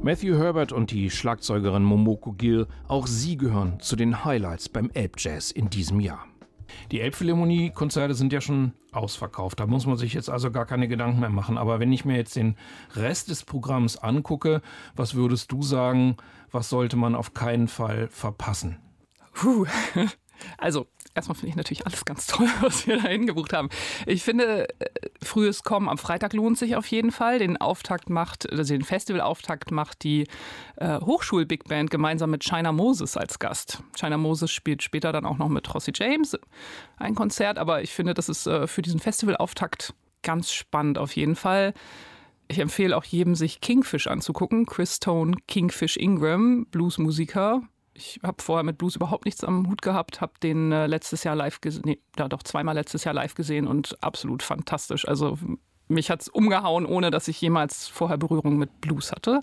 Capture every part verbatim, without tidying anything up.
Matthew Herbert und die Schlagzeugerin Momoko Gill, auch sie gehören zu den Highlights beim Elbjazz in diesem Jahr. Die Elbphilharmonie-Konzerte sind ja schon ausverkauft, da muss man sich jetzt also gar keine Gedanken mehr machen. Aber wenn ich mir jetzt den Rest des Programms angucke, was würdest du sagen, was sollte man auf keinen Fall verpassen? Puh. Also, erstmal finde ich natürlich alles ganz toll, was wir da hingebucht haben. Ich finde, frühes Kommen am Freitag lohnt sich auf jeden Fall. Den Auftakt macht, also den Festivalauftakt macht die äh, Hochschul-Big Band gemeinsam mit China Moses als Gast. China Moses spielt später dann auch noch mit Rossi James ein Konzert, aber ich finde, das ist äh, für diesen Festivalauftakt ganz spannend auf jeden Fall. Ich empfehle auch jedem, sich Kingfish anzugucken. Chris Tone, Kingfish Ingram, Bluesmusiker. Ich habe vorher mit Blues überhaupt nichts am Hut gehabt, habe den äh, letztes Jahr live gesehen, nee, ja doch zweimal letztes Jahr live gesehen und absolut fantastisch. Also mich hat es umgehauen, ohne dass ich jemals vorher Berührung mit Blues hatte.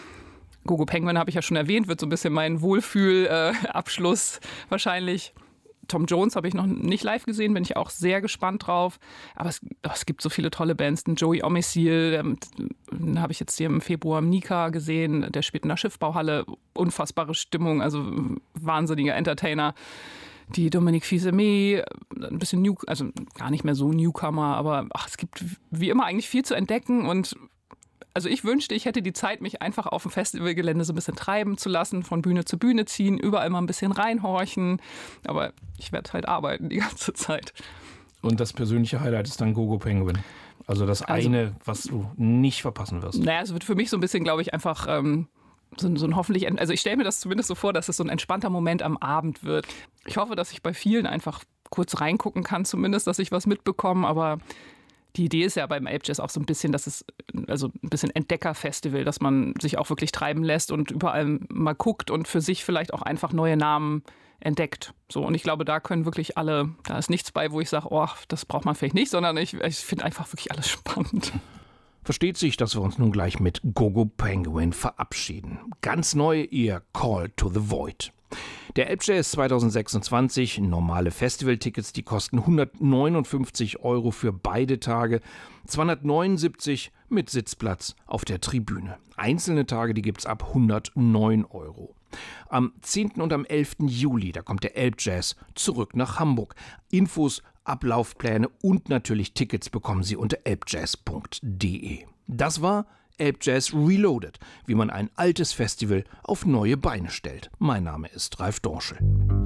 Gogo Penguin habe ich ja schon erwähnt, wird so ein bisschen mein Wohlfühl-Abschluss äh, wahrscheinlich. Tom Jones habe ich noch nicht live gesehen, bin ich auch sehr gespannt drauf. Aber es, es gibt so viele tolle Bands. Den Joey Omisil, den habe ich jetzt hier im Februar im Nika gesehen. Der spielt in der Schiffbauhalle. Unfassbare Stimmung, also wahnsinniger Entertainer. Die Dominique Fils-Aimé, ein bisschen New, also gar nicht mehr so Newcomer, aber ach, es gibt wie immer eigentlich viel zu entdecken und also ich wünschte, ich hätte die Zeit, mich einfach auf dem Festivalgelände so ein bisschen treiben zu lassen, von Bühne zu Bühne ziehen, überall mal ein bisschen reinhorchen. Aber ich werde halt arbeiten die ganze Zeit. Und das persönliche Highlight ist dann Gogo Penguin. Also das also, eine, was du nicht verpassen wirst. Naja, es wird für mich so ein bisschen, glaube ich, einfach ähm, so, so ein hoffentlich, also ich stelle mir das zumindest so vor, dass es so ein entspannter Moment am Abend wird. Ich hoffe, dass ich bei vielen einfach kurz reingucken kann, zumindest, dass ich was mitbekomme, aber die Idee ist ja beim Elbjazz auch so ein bisschen, dass es also ein bisschen Entdeckerfestival, dass man sich auch wirklich treiben lässt und überall mal guckt und für sich vielleicht auch einfach neue Namen entdeckt. So, und ich glaube, da können wirklich alle, da ist nichts bei, wo ich sage, oh, das braucht man vielleicht nicht, sondern ich, ich finde einfach wirklich alles spannend. Versteht sich, dass wir uns nun gleich mit Gogo Penguin verabschieden. Ganz neu ihr Call to the Void. Der Elbjazz zwanzig sechsundzwanzig, normale Festivaltickets, die kosten hundertneunundfünfzig Euro für beide Tage, zweihundertneunundsiebzig mit Sitzplatz auf der Tribüne. Einzelne Tage, die gibt's ab hundertneun Euro. Am zehnten und am elften Juli, da kommt der Elbjazz zurück nach Hamburg. Infos, Ablaufpläne und natürlich Tickets bekommen Sie unter elbjazz punkt de. Das war Elbjazz Reloaded, wie man ein altes Festival auf neue Beine stellt. Mein Name ist Ralf Dorschel.